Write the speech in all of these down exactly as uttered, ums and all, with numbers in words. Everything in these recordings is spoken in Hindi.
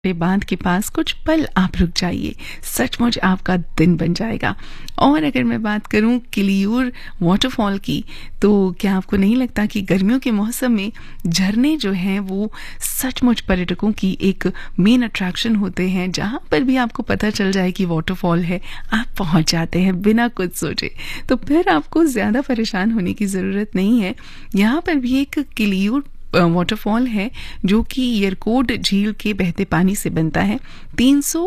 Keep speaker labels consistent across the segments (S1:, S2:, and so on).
S1: के बांध के पास कुछ पल आप रुक जाइए, सचमुच आपका दिन बन जाएगा। और अगर मैं बात करूं किलियूर वाटरफॉल की, तो क्या आपको नहीं लगता कि गर्मियों के मौसम में झरने जो हैं वो सचमुच पर्यटकों की एक मेन अट्रैक्शन होते हैं। जहां पर भी आपको पता चल जाए कि वाटरफॉल है, आप पहुंच जाते हैं बिना कुछ सोचे, तो फिर आपको ज़्यादा परेशान होने की ज़रूरत नहीं है। यहाँ पर भी एक किलियूर वाटरफॉल है जो कि यरकोड झील के बहते पानी से बनता है। तीन सौ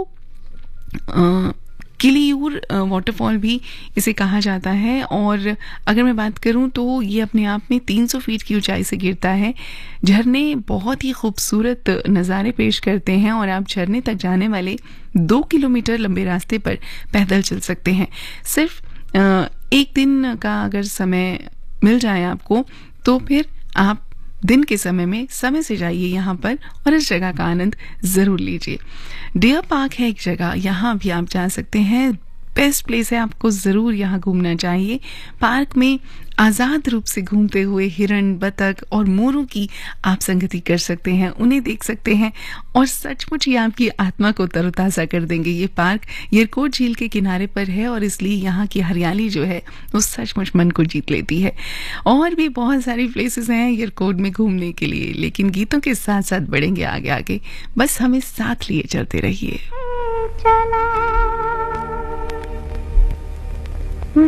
S1: किलियूर वाटरफॉल भी इसे कहा जाता है। और अगर मैं बात करूं तो ये अपने आप में तीन सौ फीट की ऊंचाई से गिरता है। झरने बहुत ही खूबसूरत नज़ारे पेश करते हैं और आप झरने तक जाने वाले दो किलोमीटर लंबे रास्ते पर पैदल चल सकते हैं। सिर्फ एक दिन का अगर समय मिल जाए आपको, तो फिर आप दिन के समय में समय से जाइए यहाँ पर और इस जगह का आनंद ज़रूर लीजिए। डियर पार्क है एक जगह, यहाँ भी आप जा सकते हैं। बेस्ट प्लेस है, आपको ज़रूर यहाँ घूमना चाहिए। पार्क में आज़ाद रूप से घूमते हुए हिरण, बतख और मोरों की आप संगति कर सकते हैं, उन्हें देख सकते हैं और सचमुच ये आपकी आत्मा को तरोताज़ा कर देंगे। ये पार्क यरकोड झील के किनारे पर है और इसलिए यहाँ की हरियाली जो है वो सचमुच मन को जीत लेती है। और भी बहुत सारी प्लेसेस हैं यरकोड में घूमने के लिए, लेकिन गीतों के साथ साथ बढ़ेंगे आगे आगे। बस हमें साथ लिए चलते रहिए।
S2: चला